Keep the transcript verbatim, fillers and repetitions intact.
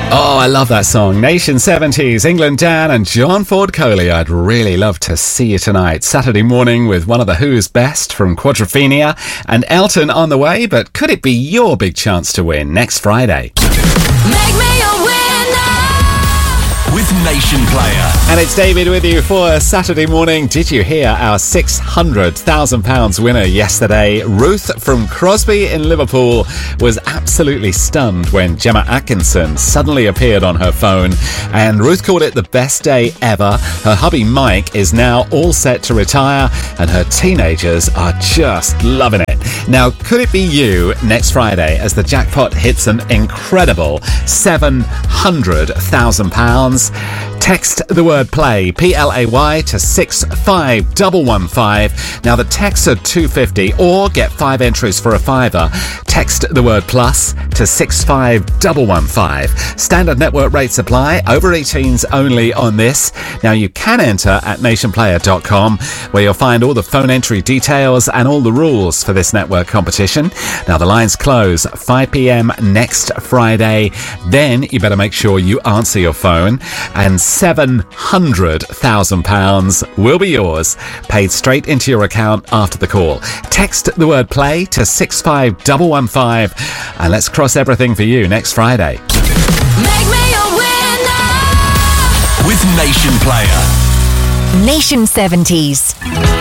Oh, I love that song. Nation seventies, England Dan and John Ford Coley. I'd really love to see you tonight. Saturday morning with one of the Who's best from Quadrophenia and Elton on the way. But could it be your big chance to win next Friday? Make me a winner with Nation Player. And it's David with you for Saturday morning. Did you hear our six hundred thousand pounds winner yesterday? Ruth from Crosby in Liverpool was absolutely stunned when Gemma Atkinson suddenly appeared on her phone, and Ruth called it the best day ever. Her hubby Mike is now all set to retire, and her teenagers are just loving it. Now, could it be you next Friday as the jackpot hits an incredible seven hundred thousand pounds? Text the word play, P L A Y, to six five one one five. Now, the texts are two pounds fifty, or get five entries for a fiver. Text the word plus to six five one one five. Standard network rates apply. Over eighteens only on this. Now, you can enter at nation player dot com, where you'll find all the phone entry details and all the rules for this network competition. Now, the lines close five p.m. next Friday. Then you better make sure you answer your phone, and seven hundred thousand pounds will be yours, paid straight into your account after the call. Text the word play to six five one one five, and let's cross everything for you next Friday. Make me a winner with Nation Player. Nation seventies.